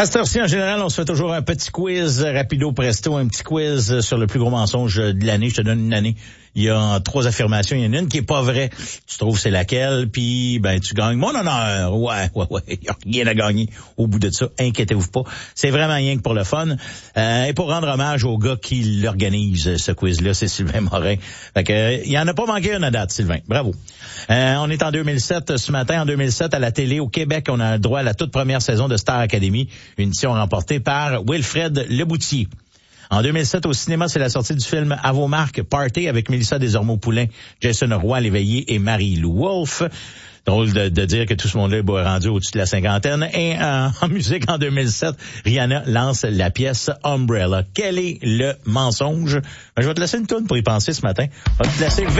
À cette heure-ci, en général, on se fait toujours un petit quiz rapido presto, un petit quiz sur le plus gros mensonge de l'année. Je te donne une année. Il y a 3 affirmations. Il y en a une qui est pas vraie. Tu trouves c'est laquelle, puis tu gagnes mon honneur. Ouais. Il n'y a rien à gagner au bout de ça. Inquiétez-vous pas. C'est vraiment rien que pour le fun. Et pour rendre hommage au gars qui l'organise, ce quiz-là, c'est Sylvain Morin. Fait que, il y en a pas manqué une à date, Sylvain. Bravo. On est en 2007 ce matin. En 2007, à la télé, au Québec, on a le droit à la toute première saison de Star Academy. Une édition remportée par Wilfred Leboutier. En 2007, au cinéma, c'est la sortie du film À vos marques, Party, avec Mélissa Desormeaux-Poulain, Jason Roy Léveillé et Marie-Lou Wolfe. Drôle de dire que tout ce monde-là est rendu au-dessus de la cinquantaine. Et en musique, en 2007, Rihanna lance la pièce Umbrella. Quel est le mensonge? Je vais te laisser une toune pour y penser ce matin. Je vais te laisser